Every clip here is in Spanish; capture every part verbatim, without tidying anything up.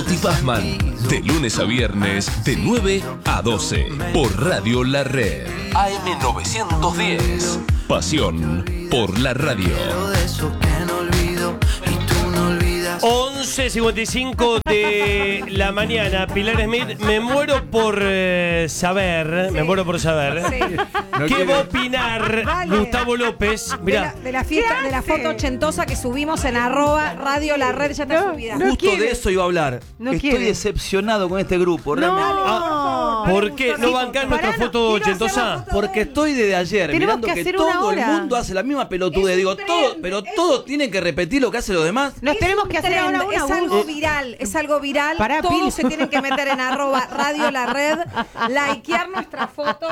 Toti Pazman, de lunes a viernes, de nueve a doce, por Radio La Red. A M novecientos diez. Pasión por la radio. once cincuenta y cinco de la mañana. Pilar Smith, me muero por eh, saber, sí. me muero por saber sí. no ¿Qué quiere... va a opinar vale. Gustavo López? Mirá. De, la, de la fiesta, de la foto ochentosa que subimos en arroba Radio La Red, ya está no, subida. No Justo quiere. de eso iba a hablar. No Estoy quiere. decepcionado con este grupo. No, ah, ¿Por qué? ¿No bancan nuestra foto ochentosa? Porque estoy desde ayer Tenemos mirando que, que todo el mundo hace la misma pelotude. Digo, todo, pero todos tienen que repetir lo que hacen los demás. Nos tenemos que hacer ahora una. Es algo viral, es algo viral. Pará, Todos Pil. se tienen que meter en arroba Radio La Red, likear nuestra foto.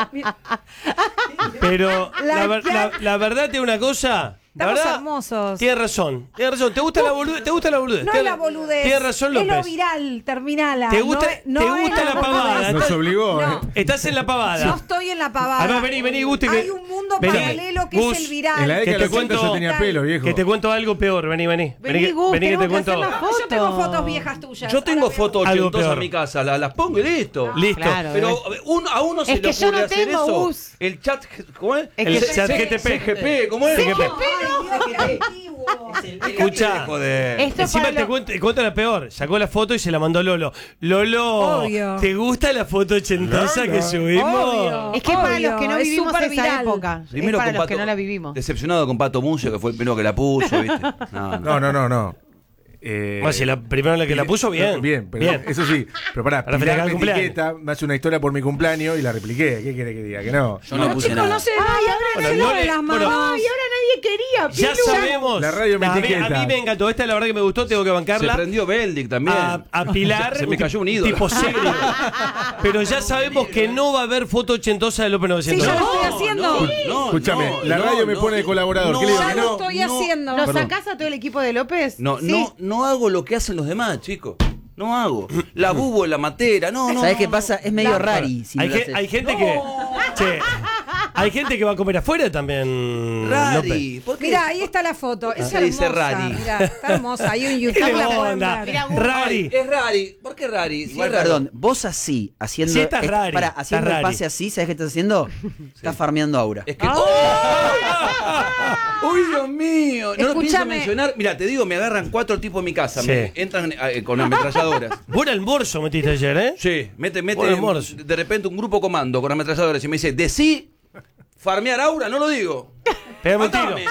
Pero la, la, la verdad te una cosa. La Estamos verdad, hermosos. Tienes razón, tienes razón. ¿Te gusta, uh, la boludez? ¿Te gusta la boludez? No es la boludez. Tienes razón, López. Es lo viral, terminala. ¿Te gusta, no, te no gusta la, la pavada? Nos obligó. No. Estás en la pavada. Yo estoy en la pavada. Además, vení, vení, Gusti. Que... Hay un mundo vení. paralelo que Gus, es el viral. En la década que de los ochenta yo tenía pelo, viejo. Que te cuento algo peor. Vení, vení. Vení, vení, Gus, vení que te que cuento. Yo tengo fotos viejas tuyas. Yo tengo fotos ochentosas en mi casa. La, las pongo y listo. Listo. Claro, pero uno, a uno se es le ocurre no hacer tengo, eso. Gus. El chat, ¿cómo es? El, el chat G T P. C G P, ¿cómo es? C G P, Escucha, encima te cuento, te cuento la peor. Sacó la foto y se la mandó Lolo. Lolo, Obvio. ¿te gusta la foto ochentosa no, no. que subimos? Obvio. Es que Obvio. para los que no es vivimos esa viral. época. Primero es para los Pato, que no la vivimos. Decepcionado con Pato Mucio, que fue el primero que la puso, ¿viste? No, no, no, no. no. Eh, bueno, si la primera la que la puso, bien. Bien, pero bien. Eso sí. Pero pará, para Pilar me etiqueta, me hace una historia por mi cumpleaños y la repliqué. ¿Qué quiere que diga? Que no. Yo no, no puse nada. No sé, ay, ahora bueno, no le, las manos. Bueno, ay, ahora nadie quería. Ya Pilu. sabemos. La radio me a, etiqueta. Mí, a mí me encantó. Esta la verdad que me gustó, tengo que bancarla. Se prendió Beldic también. A, a Pilar. Se, se me cayó un ídolo. Tipo serio. Pero ya sabemos que no va a haber foto ochentosa de López novecientos. Sí, yo lo estoy haciendo. No, no, Escúchame, no, la radio no, me no, pone de colaborador. No, ¿Qué le digo? Ya Que lo no, estoy no, haciendo. ¿Lo sacás a todo el equipo de López? No, sí. no, no hago lo que hacen los demás, chicos. No hago. La bubo, la matera, no, no. ¿Sabés no, qué no. pasa? Es medio La, rari. Si hay, no ge, hay gente no. que. Che, hay gente que va a comer afuera también. Rari. ¿Por qué? Mira, ahí está la foto. Es Se hermosa. dice Rari. Mira, está hermosa. Ahí en YouTube la pueden ver. Mirá, Rari. Es Rari. ¿Por qué Rari? Igual, sí, perdón, vos así, haciendo. Sí, estás es, rari. Para, haciendo estás el pase rari. así, ¿sabés qué estás haciendo? Sí. Estás farmeando aura. Es que. ¡Oh! ¡Uy, Dios mío! No lo pienso mencionar. Mira, te digo, me agarran cuatro tipos en mi casa. Sí. Me entran eh, con ametralladoras. Buen almuerzo metiste ayer, ¿eh? Sí, mete, mete. Buen almuerzo. De repente un grupo comando con ametralladoras y me dice, decí farmear aura, no lo digo. Pégame un tiro. Matame.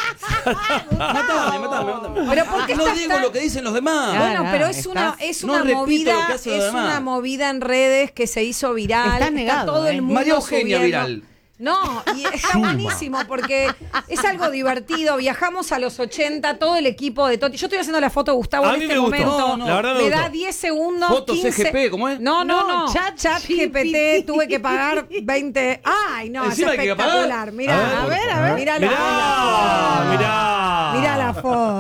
matame, matame, matame. Pero ¿por qué no estás digo tan... lo que dicen los demás. Bueno, Ah, pero es estás... una, es no una movida, es una movida en redes que se hizo viral. Está Está negado, todo eh. el mundo María Eugenia subiendo. viral. No, y está buenísimo porque es algo divertido. Viajamos a los ochenta, todo el equipo de Toti. Yo estoy haciendo la foto de Gustavo A en mí este me gustó. momento. No, no. La verdad me me gustó. da diez segundos. Foto quince... C G P, ¿cómo es? No, no, no. No, Chat, chat G P T, tuve que pagar veinte. Ay, no, Encima es hay que espectacular. pagar. Mirá, A ver, a ver. Mirá la, Mirá, mirá. mirá la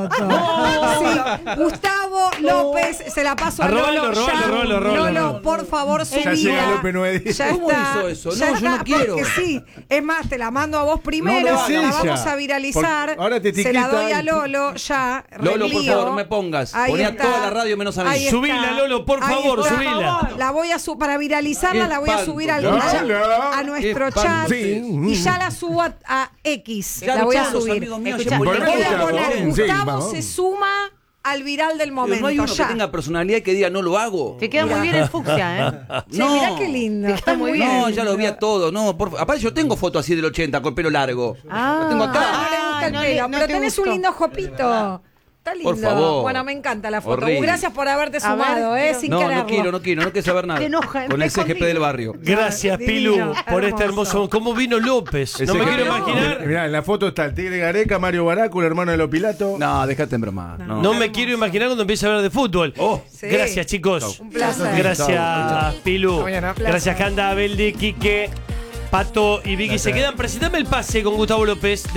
foto. Sí, Gustavo López, se la paso a Arrobalo, Lolo. arrobalo, ya. arrobalo, arrobalo. Lolo, por favor, subila. Ya llega López nueve días. Ya ¿Cómo está. hizo eso? Ya No, yo no está, quiero. porque sí. Es más, te la mando a vos primero. No, no es la ella. vamos a viralizar. Por- ahora te se la etiqueta doy a y- Lolo ya. Lolo, por relío. favor, no me pongas. Ahí Poné a está. toda la radio menos a mí. Ahí está. Subila, Lolo, por Ahí favor, está. subila. La voy a su para viralizarla, Qué la voy a espanto. subir al Lola. chat, a nuestro Qué chat espanto. Sí. y ya la subo a, a X. Claro, la voy a todos los subir. amigos míos Escuchá, ya voy ponen a Gustavo. poner Sí, Gustavo vamos. se suma al viral del Pero momento. no hay uno ya. que tenga personalidad que diga no lo hago. Te queda muy bien el fucsia, ¿eh? Che, No. mirá qué lindo. Está muy bien. No, ya lo vi a todo. No, por... aparte yo tengo fotos así del ochenta con pelo largo. Ah. Lo tengo acá. No le gusta el no pelo, le- no pero te tenés gustó. un lindo jopito. Está lindo. Por favor. Bueno, me encanta la foto. Horrible. Gracias por haberte A ver, sumado, eh, quiero- sin No, quererlo. no quiero, no quiero, no quiero saber nada. Te enoja, Con te el C G P escondí. del barrio. Gracias, Pilu, Divino, por este hermoso. hermoso. ¿Cómo vino López? El No me C G P. quiero imaginar. Mirá, en la foto está el Tigre Gareca, Mario Baraco, el hermano de los Pilatos. No, déjate en broma. No. No me quiero imaginar cuando empiece a hablar de fútbol. Oh. Sí. Gracias, chicos. Un placer. Gracias, Pilu. mañana. Gracias, Canda, Beldi, Quique, Pato y Vicky. Gracias. Se quedan. Presentame el pase con Gustavo López.